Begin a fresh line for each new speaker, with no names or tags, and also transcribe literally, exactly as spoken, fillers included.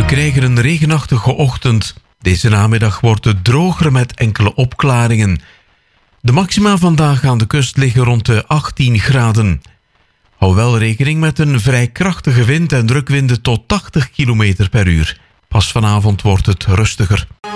krijgen een regenachtige ochtend. Deze namiddag wordt het droger met enkele opklaringen. De maxima vandaag aan de kust liggen rond de achttien graden. Hou wel rekening met een vrij krachtige wind en drukwinden tot tachtig kilometer per uur. Pas vanavond wordt het rustiger.